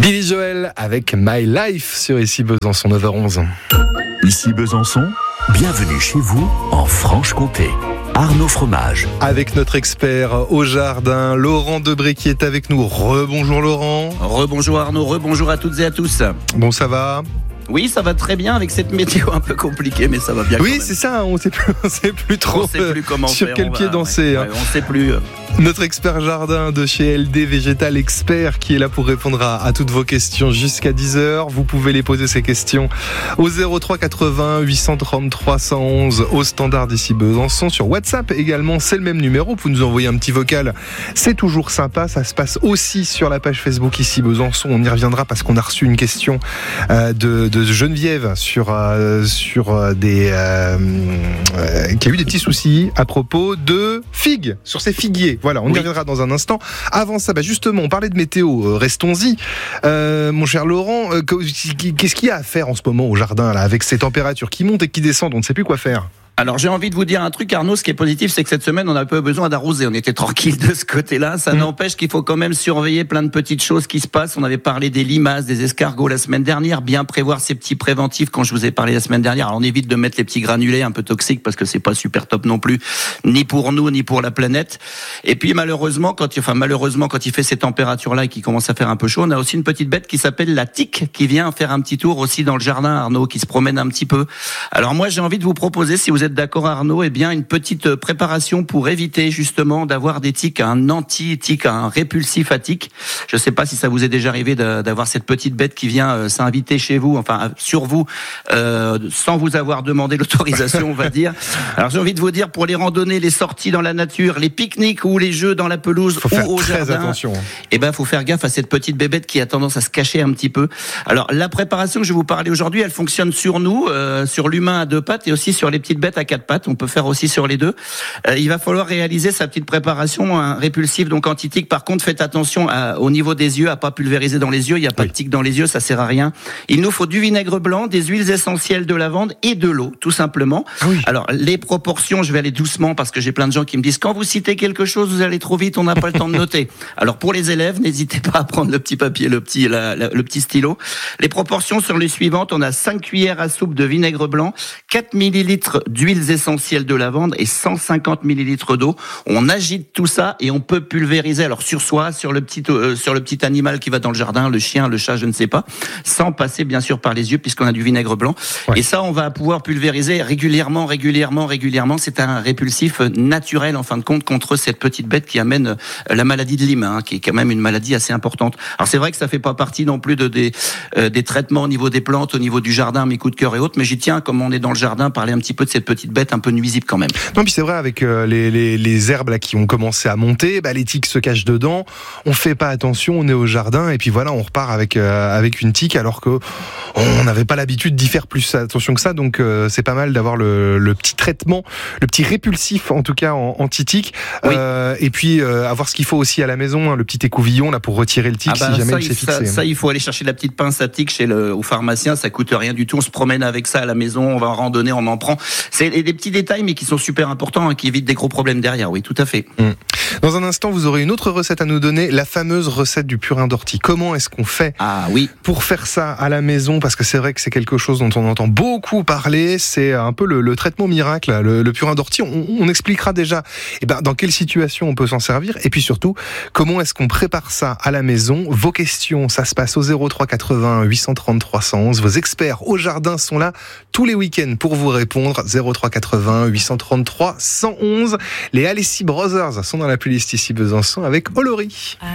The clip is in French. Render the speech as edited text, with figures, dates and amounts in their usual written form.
Billy Joel avec My Life sur Ici Besançon 9h11. Ici Besançon, bienvenue chez vous en Franche-Comté. Arnaud Fromage. Avec notre expert au jardin, Laurent Debré qui est avec nous. Rebonjour Laurent. Rebonjour Arnaud, rebonjour à toutes et à tous. Bon, ça va ? Oui, ça va très bien avec cette météo un peu compliquée, mais ça va bien. Oui, c'est ça, on sait plus trop comment sur faire, quel pied danser. Ouais, on sait plus. Notre expert jardin de chez LD Végétal Expert qui est là pour répondre à toutes vos questions jusqu'à 10h. Vous pouvez les poser ces questions au 03 80 833 111 au standard d'ici Besançon. Sur WhatsApp également, c'est le même numéro. Vous nous envoyez un petit vocal, c'est toujours sympa. Ça se passe aussi sur la page Facebook Ici Besançon. On y reviendra parce qu'on a reçu une question de Geneviève sur des qui a eu des petits soucis à propos de figues, sur ses figuiers. Voilà, on y reviendra dans un instant. Avant ça, justement, on parlait de météo, restons-y. Mon cher Laurent, qu'est-ce qu'il y a à faire en ce moment au jardin, là, avec ces températures qui montent et qui descendent, on ne sait plus quoi faire. Alors j'ai envie de vous dire un truc, Arnaud, ce qui est positif, c'est que cette semaine on a peu besoin d'arroser, on était tranquille de ce côté-là. Ça n'empêche qu'il faut quand même surveiller plein de petites choses qui se passent. On avait parlé des limaces, des escargots la semaine dernière, bien prévoir ces petits préventifs quand je vous ai parlé la semaine dernière. Alors on évite de mettre les petits granulés un peu toxiques parce que c'est pas super top non plus, ni pour nous ni pour la planète. Et puis malheureusement quand il fait ces températures-là et qu'il commence à faire un peu chaud, on a aussi une petite bête qui s'appelle la tique qui vient faire un petit tour aussi dans le jardin, Arnaud, qui se promène un petit peu. Alors moi j'ai envie de vous proposer, si vous êtes d'accord Arnaud, une petite préparation pour éviter justement d'avoir des tiques, un anti-tique, un répulsif à tiques. Je ne sais pas si ça vous est déjà arrivé d'avoir cette petite bête qui vient s'inviter chez vous, enfin sur vous, sans vous avoir demandé l'autorisation, on va dire. Alors j'ai envie de vous dire, pour les randonnées, les sorties dans la nature, les pique-niques ou les jeux dans la pelouse ou au jardin, attention. Faut faire gaffe à cette petite bébête qui a tendance à se cacher un petit peu. Alors la préparation que je vais vous parler aujourd'hui, elle fonctionne sur nous, sur l'humain à deux pattes et aussi sur les petites bêtes à quatre pattes. On peut faire aussi sur les deux. Il va falloir réaliser sa petite préparation, un répulsif donc anti-tique. Par contre, faites attention au niveau des yeux, à pas pulvériser dans les yeux. Il n'y a pas de tique dans les yeux, ça sert à rien. Il nous faut du vinaigre blanc, des huiles essentielles de lavande et de l'eau, tout simplement. Alors les proportions, je vais aller doucement parce que j'ai plein de gens qui me disent quand vous citez quelque chose, vous allez trop vite, on n'a pas le temps de noter. Alors pour les élèves, n'hésitez pas à prendre le petit papier, le petit stylo. Les proportions sont les suivantes. On a 5 cuillères à soupe de vinaigre blanc, 4 millilitres d'huiles essentielles de lavande et 150 millilitres d'eau. On agite tout ça et on peut pulvériser alors sur soi, sur le petit animal qui va dans le jardin, le chien, le chat, je ne sais pas, sans passer bien sûr par les yeux puisqu'on a du vinaigre blanc. Et ça, on va pouvoir pulvériser régulièrement. C'est un répulsif naturel en fin de compte contre cette petite bête qui amène la maladie de Lyme, qui est quand même une maladie assez importante. Alors c'est vrai que ça fait pas partie non plus des traitements au niveau des plantes, au niveau du jardin, mes coups de cœur et autres, mais j'y tiens, comme on est dans le jardin, parler un petit peu de cette petite bête un peu nuisible quand même. Non, puis c'est vrai, avec les herbes là qui ont commencé à monter, les tiques se cachent dedans, on fait pas attention, on est au jardin et puis voilà, on repart avec une tique alors que on n'avait pas l'habitude d'y faire plus attention que ça, donc c'est pas mal d'avoir le petit traitement, le petit répulsif en tout cas anti-tique, et puis avoir ce qu'il faut aussi à la maison, le petit écouvillon là pour retirer le tique si jamais il s'est fixé. Ça, il faut aller chercher la petite pince à tique au pharmacien, ça coûte rien du tout, on se promène avec ça à la maison, on va en randonnée, on en prend. C'est des petits détails mais qui sont super importants et qui évitent des gros problèmes derrière, oui, tout à fait. Dans un instant, vous aurez une autre recette à nous donner, la fameuse recette du purin d'ortie. Comment est-ce qu'on fait pour faire ça à la maison? Parce que c'est vrai que c'est quelque chose dont on entend beaucoup parler, c'est un peu le traitement miracle, le purin d'ortie. On expliquera déjà dans quelle situation on peut s'en servir et puis surtout, comment est-ce qu'on prépare ça à la maison. Vos questions, ça se passe au 03 80 833 111. Vos experts au jardin sont là tous les week-ends pour vous répondre. 03 80 833 111. Les Alessi Brothers sont dans la playlist Ici Besançon avec Olory.